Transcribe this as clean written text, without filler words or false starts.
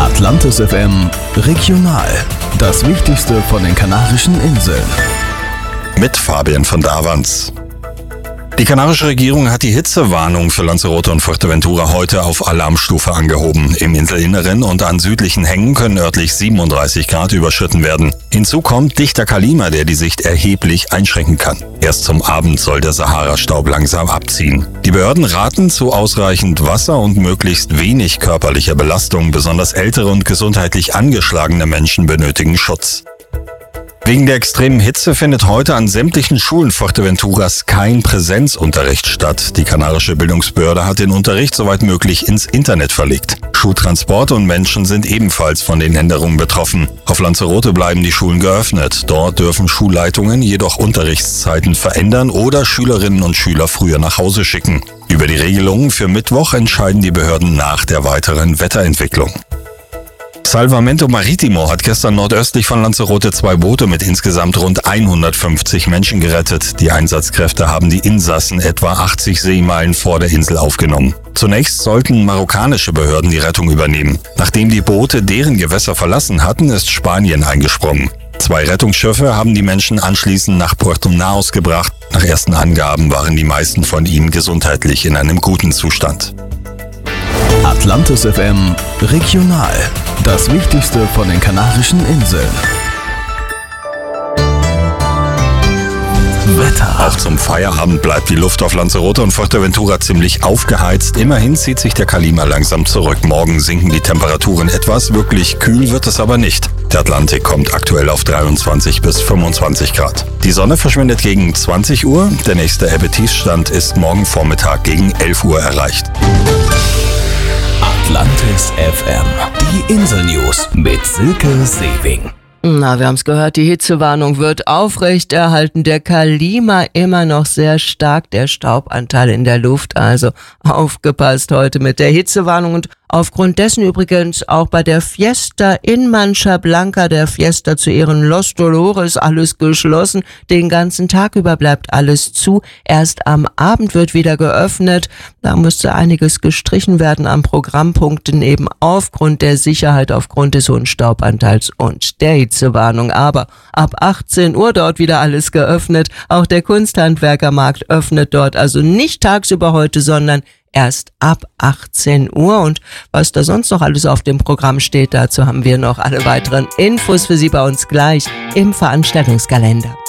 Atlantis FM Regional. Das Wichtigste von den Kanarischen Inseln. Mit Fabian von Davans. Die kanarische Regierung hat die Hitzewarnung für Lanzarote und Fuerteventura heute auf Alarmstufe angehoben. Im Inselinneren und an südlichen Hängen können örtlich 37 Grad überschritten werden. Hinzu kommt dichter Kalima, der die Sicht erheblich einschränken kann. Erst zum Abend soll der Sahara-Staub langsam abziehen. Die Behörden raten zu ausreichend Wasser und möglichst wenig körperlicher Belastung. Besonders ältere und gesundheitlich angeschlagene Menschen benötigen Schutz. Wegen der extremen Hitze findet heute an sämtlichen Schulen Fuerteventuras kein Präsenzunterricht statt. Die kanarische Bildungsbehörde hat den Unterricht soweit möglich ins Internet verlegt. Schultransporte und Menschen sind ebenfalls von den Änderungen betroffen. Auf Lanzarote bleiben die Schulen geöffnet. Dort dürfen Schulleitungen jedoch Unterrichtszeiten verändern oder Schülerinnen und Schüler früher nach Hause schicken. Über die Regelungen für Mittwoch entscheiden die Behörden nach der weiteren Wetterentwicklung. Salvamento Maritimo hat gestern nordöstlich von Lanzarote 2 Boote mit insgesamt rund 150 Menschen gerettet. Die Einsatzkräfte haben die Insassen etwa 80 Seemeilen vor der Insel aufgenommen. Zunächst sollten marokkanische Behörden die Rettung übernehmen. Nachdem die Boote deren Gewässer verlassen hatten, ist Spanien eingesprungen. 2 Rettungsschiffe haben die Menschen anschließend nach Puerto Naos gebracht. Nach ersten Angaben waren die meisten von ihnen gesundheitlich in einem guten Zustand. Atlantis FM Regional. Das Wichtigste von den Kanarischen Inseln. Wetter. Auch zum Feierabend bleibt die Luft auf Lanzarote und Fuerteventura ziemlich aufgeheizt. Immerhin zieht sich der Kalima langsam zurück. Morgen sinken die Temperaturen etwas. Wirklich kühl wird es aber nicht. Der Atlantik kommt aktuell auf 23 bis 25 Grad. Die Sonne verschwindet gegen 20 Uhr. Der nächste Ebbe-Tiefstand ist morgen Vormittag gegen 11 Uhr erreicht. Atlantis FM. Die Insel-News mit Silke Sewing. Na, wir haben es gehört, die Hitzewarnung wird aufrechterhalten. Der Kalima immer noch sehr stark, der Staubanteil in der Luft. Also aufgepasst heute mit der Hitzewarnung. Und aufgrund dessen übrigens auch bei der Fiesta in Mancha Blanca, der Fiesta zu Ehren Los Dolores, alles geschlossen. Den ganzen Tag über bleibt alles zu. Erst am Abend wird wieder geöffnet. Da müsste einiges gestrichen werden an Programmpunkten, eben aufgrund der Sicherheit, aufgrund des hohen Staubanteils und der Hitzewarnung. Aber ab 18 Uhr dort wieder alles geöffnet. Auch der Kunsthandwerkermarkt öffnet dort, also nicht tagsüber heute, sondern erst ab 18 Uhr. Und was da sonst noch alles auf dem Programm steht, dazu haben wir noch alle weiteren Infos für Sie bei uns gleich im Veranstaltungskalender.